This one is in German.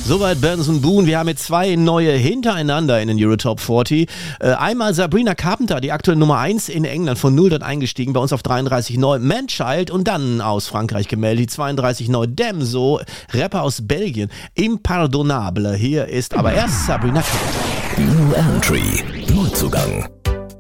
Soweit Benson Boone. Wir haben jetzt 2 neue hintereinander in den Eurotop 40. Einmal Sabrina Carpenter, die aktuelle Nummer 1 in England, von 0 dort eingestiegen, bei uns auf 33 neu. Manchild und dann aus Frankreich gemeldet, die 32 neu. Damso, Rapper aus Belgien. Impardonable. Hier ist aber erst Sabrina Carpenter. New Entry. Neuzugang.